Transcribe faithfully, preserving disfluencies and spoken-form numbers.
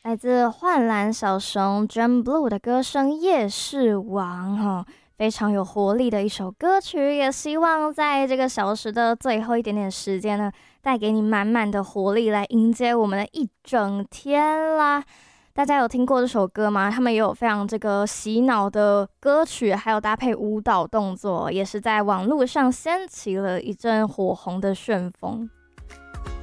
来自幻蓝小熊 Drum Blue 的歌声夜市王哈，非常有活力的一首歌曲，也希望在这个小时的最后一点点时间呢，带给你满满的活力来迎接我们的一整天啦。大家有听过这首歌吗？他们也有非常这个洗脑的歌曲，还有搭配舞蹈动作，也是在网络上掀起了一阵火红的旋风。